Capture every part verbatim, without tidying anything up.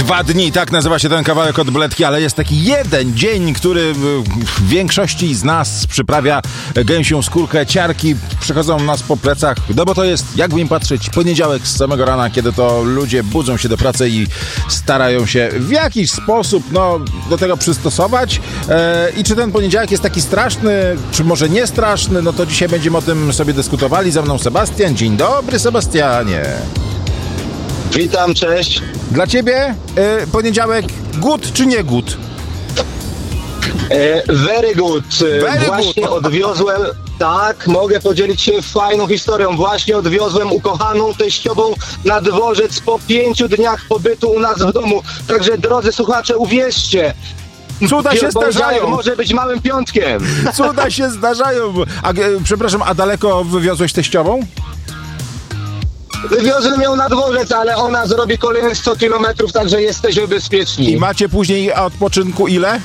Dwa dni, tak nazywa się ten kawałek od Bledki, ale jest taki jeden dzień, który w większości z nas przyprawia gęsią skórkę, ciarki przechodzą nas po plecach, no bo to jest, jakby im patrzeć, poniedziałek z samego rana, kiedy to ludzie budzą się do pracy i starają się w jakiś sposób, no, do tego przystosować. E, I czy ten poniedziałek jest taki straszny, czy może nie straszny, no to dzisiaj będziemy o tym sobie dyskutowali. Za mną Sebastian. Dzień dobry, Sebastianie. Witam, cześć. Dla ciebie y, poniedziałek good czy nie good? E, very good. Very Właśnie good. odwiozłem, tak, mogę podzielić się fajną historią. Właśnie odwiozłem ukochaną teściową na dworzec po pięciu dniach pobytu u nas w domu. Także drodzy słuchacze, uwierzcie, Cuda się poniedziałek zdarzają. może być małym piątkiem. Cuda się zdarzają. A, e, przepraszam, a daleko wywiozłeś teściową? Wywiozłem ją na dworzec, ale ona zrobi kolejnych sto kilometrów, także jesteśmy bezpieczni. I macie później odpoczynku ile?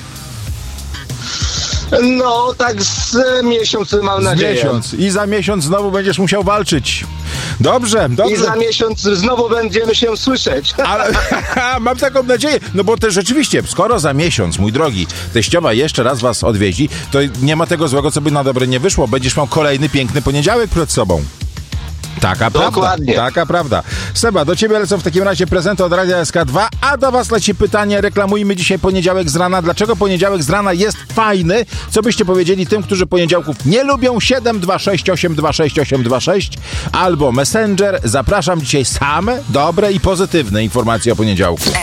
No, tak z miesiąc mam Z nadzieję. miesiąc. I za miesiąc znowu będziesz musiał walczyć. Dobrze, dobrze. I za miesiąc znowu będziemy się słyszeć. Ale mam taką nadzieję, no bo też rzeczywiście, skoro za miesiąc, mój drogi, teściowa jeszcze raz was odwiedzi, to nie ma tego złego, co by na dobre nie wyszło. Będziesz miał kolejny piękny poniedziałek przed sobą. Taka Dokładnie. prawda, taka prawda. Seba, do ciebie lecą w takim razie prezenty od Radia S K dwa, a do was leci pytanie, reklamujmy dzisiaj poniedziałek z rana. Dlaczego poniedziałek z rana jest fajny? Co byście powiedzieli tym, którzy poniedziałków nie lubią? siedem dwa sześć osiem dwa sześć osiem dwa sześć albo Messenger. Zapraszam dzisiaj same dobre i pozytywne informacje o poniedziałku.